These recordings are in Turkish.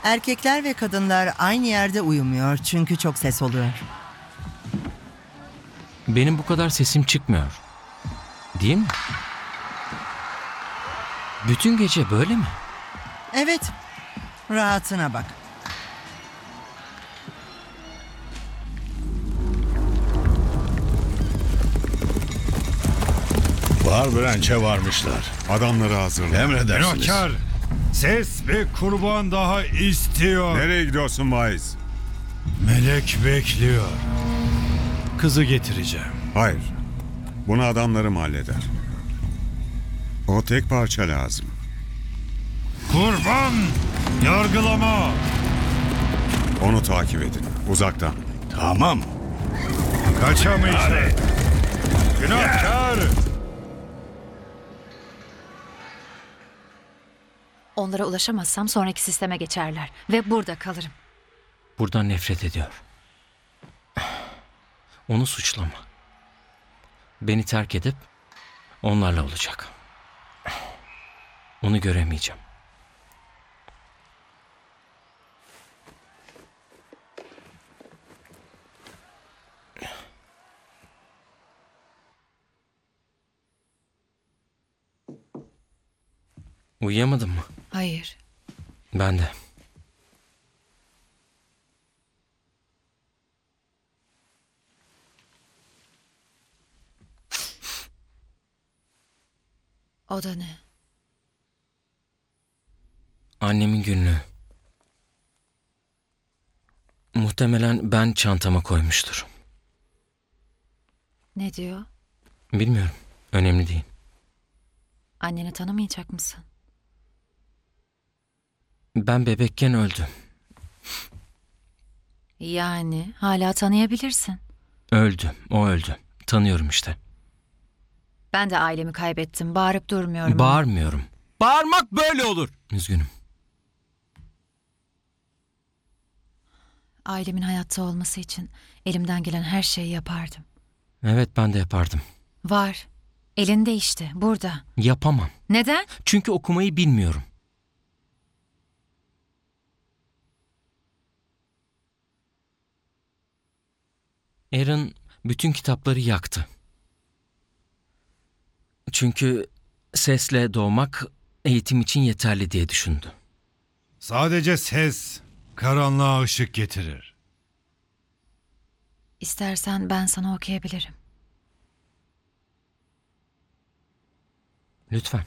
Erkekler ve kadınlar aynı yerde uyumuyor çünkü çok ses oluyor. Benim bu kadar sesim çıkmıyor. Değil mi? Bütün gece böyle mi? Evet, rahatına bak. Barbranch'e varmışlar. Adamları hazırla. Emredersiniz. Günahkar! Ses bir kurban daha istiyor. Nereye gidiyorsun Vaiz? Melek bekliyor. Kızı getireceğim. Hayır. Bunu adamlarım halleder. O tek parça lazım. Kurban! Yargılama! Onu takip edin. Uzaktan. Tamam. Kaçamayacak. Günahkar! Onlara ulaşamazsam sonraki sisteme geçerler ve burada kalırım. Buradan nefret ediyor. Onu suçlama. Beni terk edip onlarla olacak. Onu göremeyeceğim. Uyuyamadın mı? Hayır. Ben de. O da ne? Annemin günlüğü. Muhtemelen ben çantama koymuştur. Ne diyor? Bilmiyorum. Önemli değil. Anneni tanımayacak mısın? Ben bebekken öldü. Yani hala tanıyabilirsin. Öldü. O öldü. Tanıyorum işte. Ben de ailemi kaybettim. Bağırıp durmuyorum. ama. Bağırmıyorum. Bağırmak böyle olur. Üzgünüm. Ailemin hayatta olması için elimden gelen her şeyi yapardım. Evet, ben de yapardım. Var. Elinde işte. Burada. Yapamam. Neden? Çünkü okumayı bilmiyorum. Aaron bütün kitapları yaktı. Çünkü sesle doğmak eğitim için yeterli diye düşündü. Sadece ses karanlığa ışık getirir. İstersen ben sana okuyabilirim. Lütfen.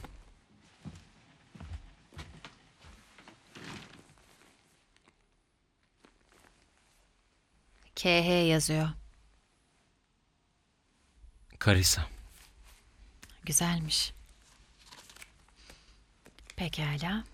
KH yazıyor. Karisa. Güzelmiş. Pekala.